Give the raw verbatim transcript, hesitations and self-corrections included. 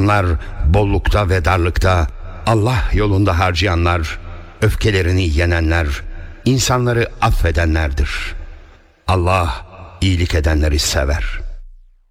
Onlar bollukta ve darlıkta Allah yolunda harcayanlar, öfkelerini yenenler, insanları affedenlerdir. Allah iyilik edenleri sever.